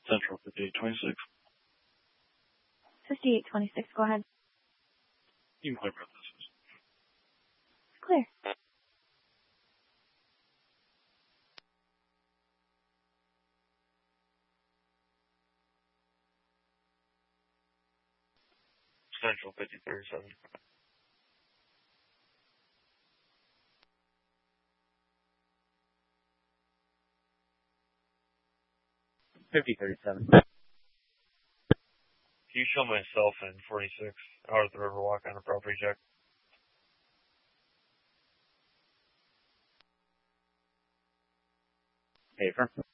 Central 5826. 5826, go ahead. You can clear both this. Clear. Central 5037. 5037. Can you show myself in 46 out of the Riverwalk on a property check? Paper.